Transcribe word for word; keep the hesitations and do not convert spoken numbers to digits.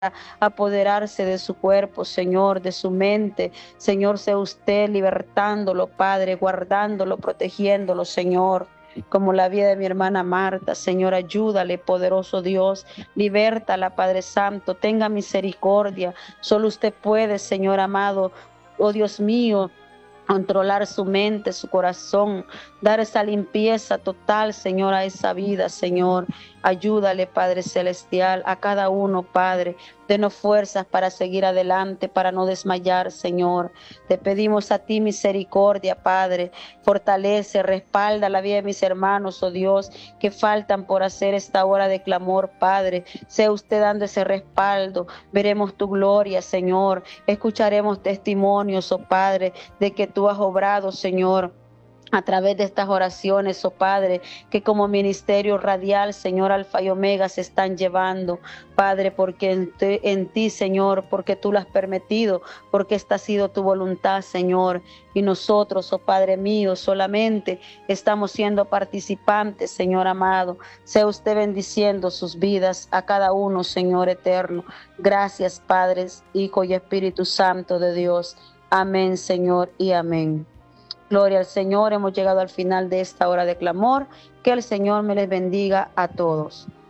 apoderarse de su cuerpo, Señor, de su mente. Señor, sea usted libertándolo, Padre, guardándolo, protegiéndolo, Señor. Como la vida de mi hermana Marta, Señor, ayúdale, poderoso Dios, libértala, Padre Santo, tenga misericordia. Solo usted puede, Señor amado, oh Dios mío, controlar su mente, su corazón, dar esa limpieza total, Señor, a esa vida, Señor. Ayúdale, Padre Celestial, a cada uno, Padre. Denos fuerzas para seguir adelante, para no desmayar, Señor. Te pedimos a ti misericordia, Padre. Fortalece, respalda la vida de mis hermanos, oh Dios, que faltan por hacer esta hora de clamor, Padre. Sea usted dando ese respaldo. Veremos tu gloria, Señor. Escucharemos testimonios, oh Padre, de que tú has obrado, Señor, a través de estas oraciones, oh Padre, que como ministerio radial, Señor, Alfa y Omega se están llevando, Padre, porque en, te, en ti, Señor, porque tú lo has permitido, porque esta ha sido tu voluntad, Señor, y nosotros, oh Padre mío, solamente estamos siendo participantes, Señor amado. Sea usted bendiciendo sus vidas a cada uno, Señor eterno. Gracias, Padre, Hijo y Espíritu Santo de Dios. Amén, Señor, y amén. Gloria al Señor, hemos llegado al final de esta hora de clamor. Que el Señor me les bendiga a todos.